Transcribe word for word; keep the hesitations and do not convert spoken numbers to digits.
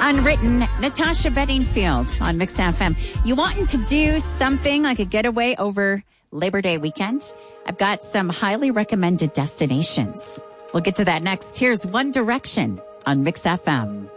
Unwritten, Natasha Bedingfield on Mix F M. You wanting to do something like a getaway over Labor Day weekend? I've got some highly recommended destinations. We'll get to that next. Here's One Direction on Mix F M.